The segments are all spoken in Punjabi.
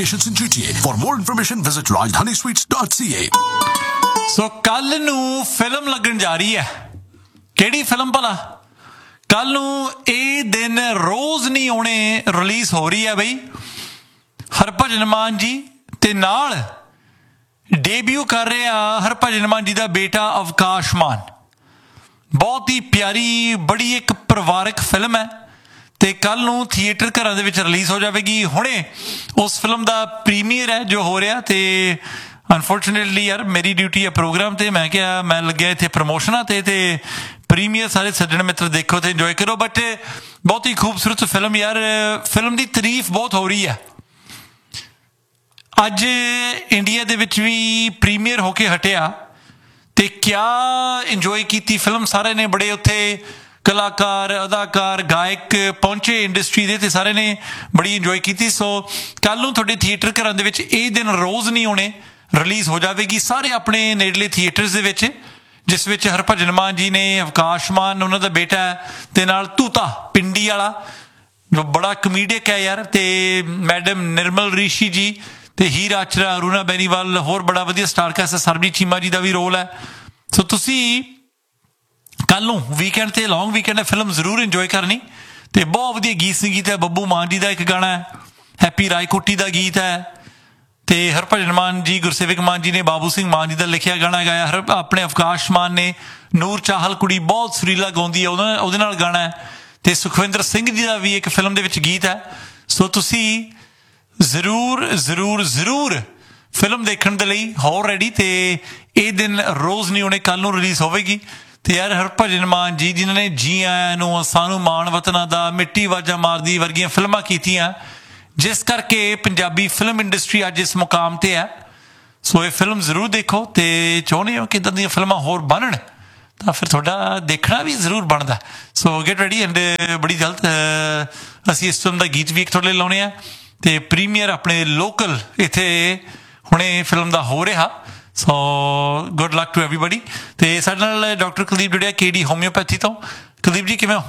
in GTA. For more information, visit rajdanisweets.ca. ਸੋ ਕੱਲ ਨੂੰ ਫਿਲਮ ਲੱਗਣ ਜਾ ਰਹੀ ਹੈ। ਕਿਹੜੀ ਫਿਲਮ ਭਲਾ? ਕੱਲ ਨੂੰ ਇਹ ਦਿਨ ਰੋਜ਼ ਨਹੀਂ ਆਉਣੇ ਰਿਲੀਜ਼ ਹੋ ਰਹੀ ਹੈ ਬਈ। ਹਰਭਜਨ ਮਾਨ ਜੀ ਤੇ ਨਾਲ ਡੇਬਿਊ ਕਰ ਰਿਹਾ ਹਰਭਜਨ ਮਾਨ ਜੀ ਦਾ ਬੇਟਾ ਅਵਕਾਸ਼ ਮਾਨ। ਬਹੁਤ ਹੀ ਪਿਆਰੀ, ਬੜੀ ਇੱਕ ਪਰਿਵਾਰਕ ਫਿਲਮ ਹੈ ਤੇ ਕੱਲ ਨੂੰ ਥੀਏਟਰ ਘਰਾਂ ਦੇ ਵਿੱਚ ਰਿਲੀਜ਼ ਹੋ ਜਾਵੇਗੀ। ਹੁਣੇ ਉਸ ਫਿਲਮ ਦਾ ਪ੍ਰੀਮੀਅਰ ਹੈ ਜੋ ਹੋ ਰਿਹਾ ਤੇ ਅਨਫੋਰਚੂਨੇਟਲੀ ਯਾਰ ਮੇਰੀ ਡਿਊਟੀ ਹੈ ਪ੍ਰੋਗਰਾਮ ਤੇ ਮੈਂ ਕਿਹਾ ਮੈਂ ਲੱਗਿਆ ਇੱਥੇ ਪ੍ਰਮੋਸ਼ਨਾਂ ਤੇ ਪ੍ਰੀਮੀਅਰ ਸਾਰੇ ਸੱਜਣ ਮਿੱਤਰ ਦੇਖੋ ਤੇ ਇੰਜੋਏ ਕਰੋ। ਬਟ ਬਹੁਤ ਹੀ ਖੂਬਸੂਰਤ ਫਿਲਮ ਯਾਰ, ਫਿਲਮ ਦੀ ਤਾਰੀਫ ਬਹੁਤ ਹੋ ਰਹੀ ਹੈ। ਅੱਜ ਇੰਡੀਆ ਦੇ ਵਿੱਚ ਵੀ ਪ੍ਰੀਮੀਅਰ ਹੋ ਕੇ ਹਟਿਆ ਤੇ ਕਿਆ ਇੰਜੋਏ ਕੀਤੀ ਫਿਲਮ ਸਾਰਿਆਂ ਨੇ। ਬੜੇ ਉੱਥੇ ਕਲਾਕਾਰ, ਅਦਾਕਾਰ, ਗਾਇਕ ਪਹੁੰਚੇ ਇੰਡਸਟਰੀ ਦੇ ਤੇ ਸਾਰਿਆਂ ਨੇ ਬੜੀ ਇੰਜੋਏ ਕੀਤੀ। ਸੋ ਕੱਲ ਨੂੰ ਤੁਹਾਡੇ ਥੀਏਟਰ ਘਰਾਂ ਦੇ ਵਿੱਚ ਇਹ ਦਿਨ ਰੋਜ਼ ਨਹੀਂ ਆਉਣੇ, ਰਿਲੀਜ਼ ਹੋ ਜਾਵੇਗੀ ਸਾਰੇ ਆਪਣੇ ਨੇੜਲੇ ਥੀਏਟਰਸ ਦੇ ਵਿੱਚ, ਜਿਸ ਵਿੱਚ ਹਰਭਜਨ ਮਾਨ ਜੀ ਨੇ, ਅਵਕਾਸ਼ ਮਾਨ ਉਹਨਾਂ ਦਾ ਬੇਟਾ ਤੇ ਨਾਲ ਤੂਤਾ ਪਿੰਡੀ ਵਾਲਾ ਜੋ ਬੜਾ ਕਮੀਡੀਅਕ ਹੈ ਯਾਰ, ਤੇ ਮੈਡਮ ਨਿਰਮਲ ਰਿਸ਼ੀ ਜੀ ਤੇ ਹੀਰ ਆਚਰਾ, ਅਰੁਣਾ ਬੈਨੀਵਾਲ, ਹੋਰ ਬੜਾ ਵਧੀਆ ਸਟਾਰ ਕਾਸਟ ਹੈ। ਸਰਬਜੀਤ ਚੀਮਾ ਜੀ ਦਾ ਵੀ ਰੋਲ ਹੈ। ਸੋ ਤੁਸੀਂ ਕੱਲ ਨੂੰ ਵੀਕਐਂਡ ਤੇ ਲੌਂਗ ਵੀਕਐਂਡ ਹੈ, ਫਿਲਮ ਜ਼ਰੂਰ ਇੰਜੋਏ ਕਰਨੀ। ਤੇ ਬਹੁਤ ਵਧੀਆ ਗੀਤ ਸੰਗੀਤ ਹੈ। ਬੱਬੂ ਮਾਨ ਜੀ ਦਾ ਇੱਕ ਗਾਣਾ ਹੈ, ਹੈਪੀ ਰਾਏਕੋਟੀ ਦਾ ਗੀਤ ਹੈ ਤੇ ਹਰਭਜਨ ਮਾਨ ਜੀ, ਗੁਰਸੇਵਕ ਮਾਨ ਜੀ ਨੇ ਬਾਬੂ ਸਿੰਘ ਮਾਨ ਜੀ ਦਾ ਲਿਖਿਆ ਗਾਣਾ ਗਾਇਆ। ਆਪਣੇ ਅਵਕਾਸ਼ ਮਾਨ ਨੇ ਨੂਰ ਚਾਹਲ ਕੁੜੀ ਬਹੁਤ ਸੁਰੀਲਾ ਗਾਉਂਦੀ ਹੈ, ਉਹਦੇ ਨਾਲ ਗਾਣਾ ਹੈ। ਤੇ ਸੁਖਵਿੰਦਰ ਸਿੰਘ ਜੀ ਦਾ ਵੀ ਇੱਕ ਫਿਲਮ ਦੇ ਵਿੱਚ ਗੀਤ ਹੈ। ਸੋ ਤੁਸੀਂ ਜ਼ਰੂਰ ਜ਼ਰੂਰ ਜ਼ਰੂਰ ਫਿਲਮ ਦੇਖਣ ਦੇ ਲਈ ਹੋ ਰੈਡੀ। ਤੇ ਇਹ ਦਿਨ ਰੋਜ਼ ਨਹੀਂ ਆਉਣੇ, ਕੱਲ ਨੂੰ ਰਿਲੀਜ਼ ਹੋਵੇਗੀ। ਤੇ ਯਾਰ ਹਰਭਜਨ ਮਾਨ ਜੀ ਜਿਨ੍ਹਾਂ ਨੇ ਜੀ ਆਇਆਂ ਨੂੰ, ਸਾਨੂੰ ਮਾਣ ਵਤਨਾਂ ਦਾ, ਮਿੱਟੀ ਆਵਾਜ਼ਾਂ ਮਾਰਦੀ ਵਰਗੀਆਂ ਫਿਲਮਾਂ ਕੀਤੀਆਂ, ਜਿਸ ਕਰਕੇ ਪੰਜਾਬੀ ਫਿਲਮ ਇੰਡਸਟਰੀ ਅੱਜ ਇਸ ਮੁਕਾਮ ਤੇ ਹੈ। ਸੋ ਇਹ ਫਿਲਮ ਜ਼ਰੂਰ ਦੇਖੋ ਤੇ ਚਾਹੁੰਦੇ ਹੋ ਕਿ ਇੱਦਾਂ ਦੀਆਂ ਫਿਲਮਾਂ ਹੋਰ ਬਣਨ ਤਾਂ ਫਿਰ ਤੁਹਾਡਾ ਦੇਖਣਾ ਵੀ ਜ਼ਰੂਰ ਬਣਦਾ। ਸੋ ਗੈਟ ਰੈਡੀ ਐਂਡ ਬੜੀ ਜਲਦ ਅਸੀਂ ਇਸ ਫਿਲਮ ਦਾ ਗੀਤ ਵੀ ਇੱਕ ਤੁਹਾਡੇ ਲਈ ਲਾਉਣੇ ਆ ਤੇ ਪ੍ਰੀਮੀਅਰ ਆਪਣੇ ਲੋਕਲ ਇੱਥੇ ਹੁਣੇ ਫਿਲਮ ਦਾ ਹੋ ਰਿਹਾ। So good luck to everybody. ਤੇ ਸਾਡੇ ਨਾਲ ਡਾਕਟਰ ਕੁਲਦੀਪ ਜੁੜਿਆ KD ਹੋਮਿਓਪੈਥੀ ਤੋਂ। ਕੁਲਦੀਪ ਜੀ ਕਿਵੇਂ ਹੋ?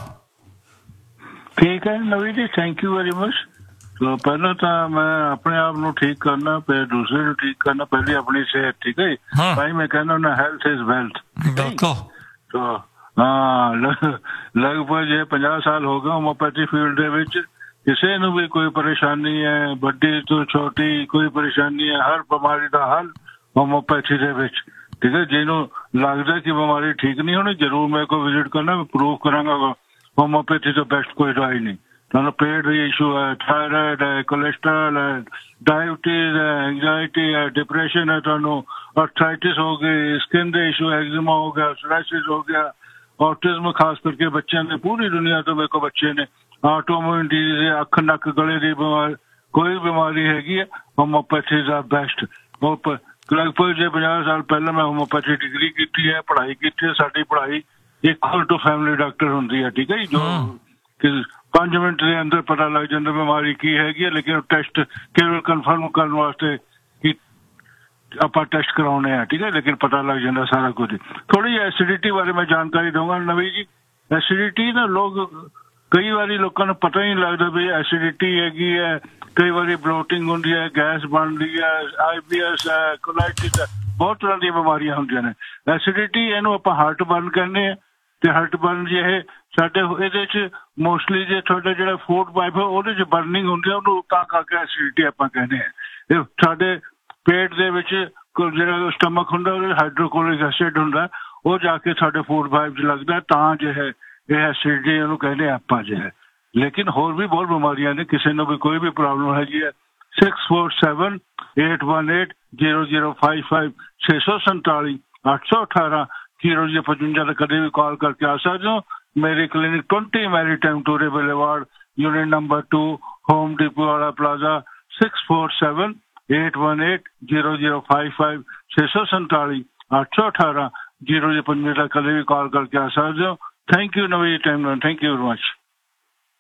ਠੀਕ ਹੈ ਨਵੀਂ ਜੀ, ਥੈਂਕ ਯੂ ਵੈਰੀ ਮਚ। ਪਹਿਲਾਂ ਤਾਂ ਮੈਂ ਆਪਣੇ ਆਪ ਨੂੰ ਠੀਕ ਕਰਨਾ, ਫਿਰ ਦੂਸਰੇ ਨੂੰ ਠੀਕ ਕਰਨਾ, ਪਹਿਲੀ ਆਪਣੀ ਸਿਹਤ ਠੀਕ ਹੈ। ਭਾਈ ਮੈਂ ਕਹਿੰਦਾ ਹੁੰਦਾ ਹੈਲਥ ਇਜ਼ ਵੈਲਥ। ਬਿਲਕੁਲ। ਹਾਂ ਲਗਭਗ ਜੇ 50 ਸਾਲ ਹੋ ਗਏ ਹੋਮੋਪੈਥੀ ਫੀਲਡ ਦੇ ਵਿੱਚ। ਕਿਸੇ ਨੂੰ ਵੀ ਕੋਈ ਪਰੇਸ਼ਾਨੀ ਹੈ, ਵੱਡੀ ਤੋਂ ਛੋਟੀ ਕੋਈ ਪਰੇਸ਼ਾਨੀ ਹੈ, ਹਰ ਬਿਮਾਰੀ ਦਾ ਹੱਲ ਹੋਮੋਪੈਥੀ ਦੇ ਵਿੱਚ ਠੀਕ ਹੈ। ਜਿਹਨੂੰ ਲੱਗਦਾ ਕਿ ਬਿਮਾਰੀ ਠੀਕ ਨਹੀਂ ਹੋਣੀ, ਜ਼ਰੂਰ ਮੇਰੇ ਕੋਲ ਵਿਜ਼ਿਟ ਕਰਨਾ, ਮੈਂ ਪ੍ਰੂਵ ਕਰਾਂਗਾ ਹੋਮੋਪੈਥੀ ਤੋਂ ਬੈਸਟ ਕੋਈ ਦਵਾਈ ਨਹੀਂ। ਤੁਹਾਨੂੰ ਪੇਟ ਦੀ ਇਸ਼ੂ ਹੈ, ਥਾਇਰਾਇਡ ਹੈ, ਕੋਲੈਸਟਰੋਲ ਹੈ, ਡਾਇਬਟੀਜ਼ ਹੈ, ਐਂਗਜ਼ਾਇਟੀ ਹੈ, ਡਿਪਰੈਸ਼ਨ ਹੈ, ਤੁਹਾਨੂੰ ਆਰਥਰਾਈਟਿਸ ਹੋ ਗਈ, ਸਕਿਨ ਦੇ ਇਸ਼ੂ, ਐਗਜ਼ੀਮਾ ਹੋ ਗਿਆ, ਸੋਰਾਇਸਿਸ ਹੋ ਗਿਆ, ਔਟਿਜ਼ਮ ਖਾਸ ਕਰਕੇ ਬੱਚਿਆਂ ਦੇ, ਪੂਰੀ ਦੁਨੀਆ ਤੋਂ ਮੇਰੇ ਕੋਲ ਬੱਚੇ ਨੇ, ਆਟੋਮਿਊਨ ਡਿਜ਼ੀਜ਼, ਅੱਖ ਨੱਕ ਗਲੇ ਦੀ ਬਿਮਾਰੀ, ਕੋਈ ਬਿਮਾਰੀ ਹੈਗੀ ਹੈ ਹੋਮੋਪੈਥੀ ਦਾ ਬੈਸਟ। ਲਗਭਗ ਜੇ 50 ਸਾਲ ਪਹਿਲਾਂ ਮੈਂ ਹੋਮੋਪੈਥੀ ਡਿਗਰੀ ਕੀਤੀ ਹੈ, ਪੜ੍ਹਾਈ ਕੀਤੀ ਹੈ। ਸਾਡੀ ਪੜ੍ਹਾਈ ਇਕੁਅਲ ਟੂ ਫੈਮਿਲੀ ਡਾਕਟਰ ਹੁੰਦੀ ਹੈ ਠੀਕ ਹੈ ਜੀ। ਜੋ 5 ਮਿੰਟ ਦੇ ਅੰਦਰ ਪਤਾ ਲੱਗ ਜਾਂਦਾ ਬਿਮਾਰੀ ਕੀ ਹੈਗੀ ਹੈ, ਲੇਕਿਨ ਟੈਸਟ ਕੇਵਲ ਕਨਫਰਮ ਕਰਨ ਵਾਸਤੇ ਕਿ ਆਪਾਂ ਟੈਸਟ ਕਰਾਉਣੇ ਆ ਠੀਕ ਹੈ, ਲੇਕਿਨ ਪਤਾ ਲੱਗ ਜਾਂਦਾ ਸਾਰਾ ਕੁਝ। ਥੋੜੀ ਜਿਹੀ ਐਸਿਡਿਟੀ ਬਾਰੇ ਮੈਂ ਜਾਣਕਾਰੀ ਦਊਂਗਾ ਨਵੀਂ ਜੀ। ਐਸਿਡਿਟੀ ਨਾ ਲੋਕ ਕਈ ਵਾਰੀ ਲੋਕਾਂ ਨੂੰ ਪਤਾ ਹੀ ਨਹੀਂ ਲੱਗਦਾ ਵੀ ਐਸਿਡਿਟੀ ਹੈਗੀ ਹੈ। ਕਈ ਵਾਰੀ ਬਲੋਟਿੰਗ ਹੁੰਦੀ ਹੈ, ਗੈਸ ਬਣਦੀ ਹੈ, IBS ਹੈ, ਕੋਲਾਈਟਿਸ ਹੈ, ਬਹੁਤ ਤਰ੍ਹਾਂ ਦੀਆਂ ਬਿਮਾਰੀਆਂ ਹੁੰਦੀਆਂ ਨੇ। ਐਸਿਡਿਟੀ ਇਹਨੂੰ ਆਪਾਂ ਹਾਰਟ ਬਰਨ ਕਹਿੰਦੇ ਹਾਂ ਤੇ ਹਾਰਟ ਬਰਨ ਜੇ ਇਹ ਸਾਡੇ ਇਹਦੇ 'ਚ ਮੋਸਟਲੀ ਜੇ ਤੁਹਾਡਾ ਜਿਹੜਾ ਫੂਡ ਪਾਈਪ ਹੈ ਉਹਦੇ 'ਚ ਬਰਨਿੰਗ ਹੁੰਦੀ ਹੈ, ਉਹਨੂੰ ਤਾਂ ਕਰਕੇ ਐਸਿਡਿਟੀ ਆਪਾਂ ਕਹਿੰਦੇ ਹਾਂ। ਇਹ ਸਾਡੇ ਪੇਟ ਦੇ ਵਿੱਚ ਜਿਹੜਾ ਸਟਮਕ ਹੁੰਦਾ ਉਹਦੇ ਹਾਈਡਰੋਕਲੋਰਿਕ ਐਸਿਡ ਹੁੰਦਾ, ਉਹ ਜਾ ਕੇ ਸਾਡੇ ਫੂਡ ਪਾਈਪ 'ਚ ਲੱਗਦਾ, ਤਾਂ ਜੇ ਹੈ ਇਹ ਐਸਿਡਿਟੀ ਉਹਨੂੰ ਕਹਿੰਦੇ ਆਪਾਂ ਜੇ ਹੈ। ਲੇਕਿਨ ਹੋਰ ਵੀ ਬਹੁਤ ਬਿਮਾਰੀਆਂ ਨੇ, ਕਿਸੇ ਨੂੰ ਵੀ ਕੋਈ ਵੀ ਪ੍ਰੋਬਲਮ ਹੈਗੀ ਹੈ। 6478180055 647 818 0055 ਦਾ ਕਦੇ ਵੀ ਕਾਲ ਕਰਕੇ ਆ ਸਕਦੇ ਹੋ। ਮੇਰੇ clinic 20 maritime ਟੂਰੇ boulevard, unit number 2, home depot वाला प्लाजा। 6478180055 647 818 0055 ਦਾ ਕਦੇ ਵੀ ਕਾਲ ਕਰਕੇ ਆ ਸਕਦੇ ਹੋ। ਥੈਂਕ ਯੂ ਨਵੀਂ ਟਾਈਮ ਨਾਲ, ਥੈਂਕ ਯੂ ਵੈਰੀ ਮਚ।